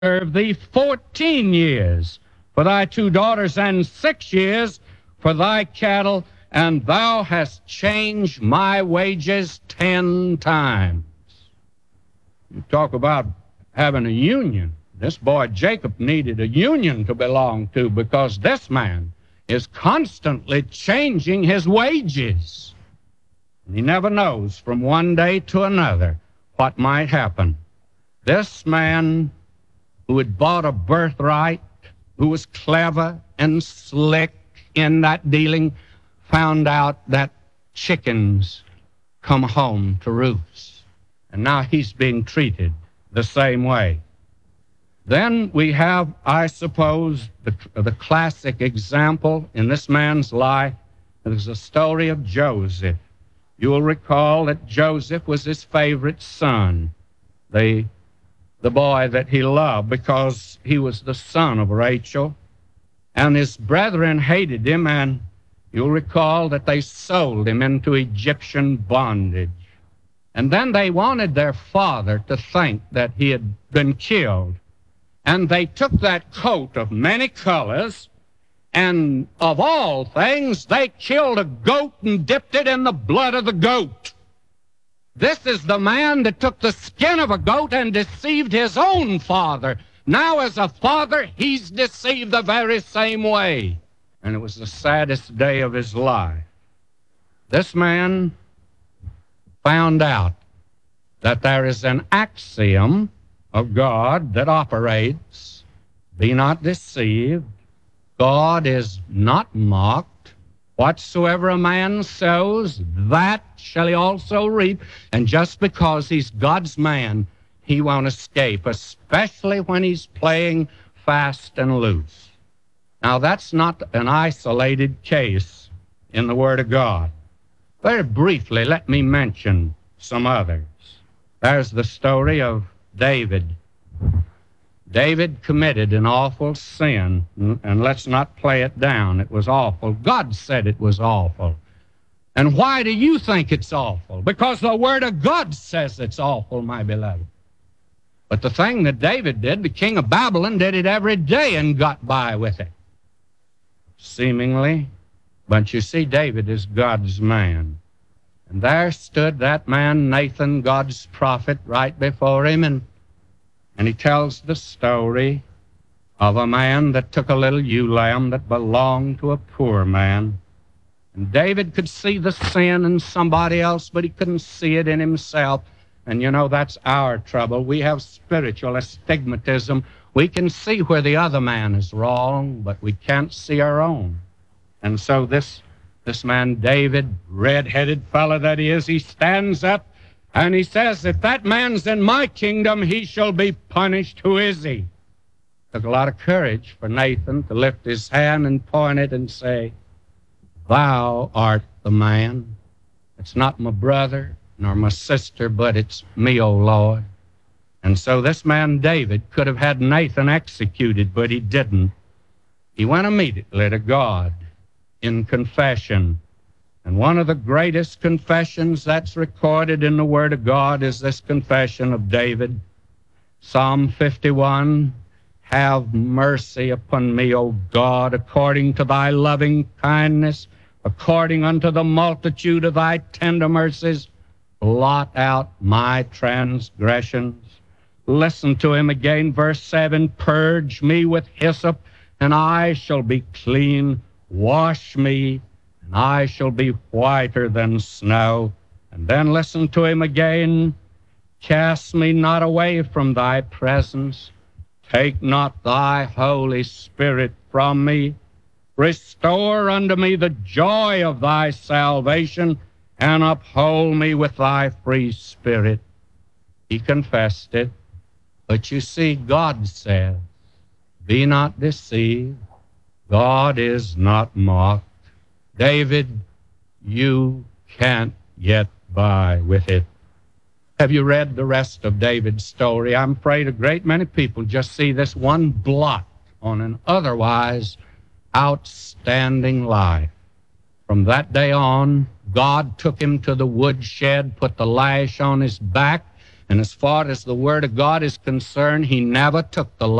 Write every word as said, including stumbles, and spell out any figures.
serve thee fourteen years for thy two daughters, and six years for thy cattle, and thou hast changed my wages ten times. You talk about having a union. This boy Jacob needed a union to belong to, because this man is constantly changing his wages. And he never knows from one day to another what might happen. This man who had bought a birthright, who was clever and slick in that dealing, found out that chickens come home to roost. And now he's being treated the same way. Then we have, I suppose, the, the classic example in this man's life. It is the story of Joseph. You will recall that Joseph was his favorite son, the, the boy that he loved, because he was the son of Rachel. And his brethren hated him, and you'll recall that they sold him into Egyptian bondage. And then they wanted their father to think that he had been killed. And they took that coat of many colors, and of all things, they killed a goat and dipped it in the blood of the goat. This is the man that took the skin of a goat and deceived his own father. Now, as a father, he's deceived the very same way. And it was the saddest day of his life. This man found out that there is an axiom of God that operates: be not deceived. God is not mocked. Whatsoever a man sows, that shall he also reap. And just because he's God's man, he won't escape, especially when he's playing fast and loose. Now, that's not an isolated case in the Word of God. Very briefly, let me mention some others. There's the story of David. David committed an awful sin, and let's not play it down. It was awful. God said it was awful. And why do you think it's awful? Because the Word of God says it's awful, my beloved. But the thing that David did, the king of Babylon did it every day and got by with it, seemingly. But you see, David is God's man. And there stood that man, Nathan, God's prophet, right before him, and, and he tells the story of a man that took a little ewe lamb that belonged to a poor man. And David could see the sin in somebody else, but he couldn't see it in himself. And you know, that's our trouble. We have spiritual astigmatism. We can see where the other man is wrong, but we can't see our own. And so this This man, David, red-headed fellow that he is, he stands up and he says, if that man's in my kingdom, he shall be punished. Who is he? Took a lot of courage for Nathan to lift his hand and point it and say, thou art the man. It's not my brother nor my sister, but it's me, O Lord. And so this man, David, could have had Nathan executed, but he didn't. He went immediately to God in confession. And one of the greatest confessions that's recorded in the Word of God is this confession of David. Psalm fifty-one, have mercy upon me, O God, according to thy loving kindness, according unto the multitude of thy tender mercies, blot out my transgressions. Listen to him again, verse seven, purge me with hyssop, and I shall be clean. Wash me, and I shall be whiter than snow. And then listen to him again. Cast me not away from thy presence. Take not thy Holy Spirit from me. Restore unto me the joy of thy salvation, and uphold me with thy free spirit. He confessed it. But you see, God says, be not deceived. God is not mocked. David, you can't get by with it. Have you read the rest of David's story? I'm afraid a great many people just see this one blot on an otherwise outstanding life. From that day on, God took him to the woodshed, put the lash on his back, And as far as the Word of God is concerned, he never took the